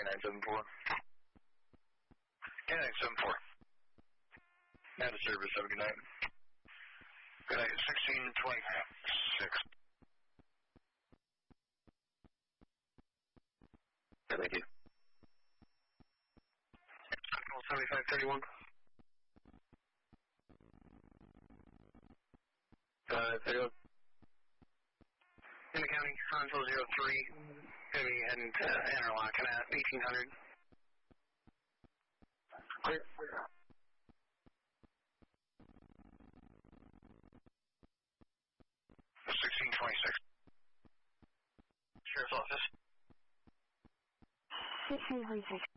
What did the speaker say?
K974. K974. Now to service, have a good night. Good night, 1626. Thank you. 7531. 31. In the county, Huntsville 03, going to be heading to Interlochen at 1800. Clear. 1626. Sheriff's Office. 1626.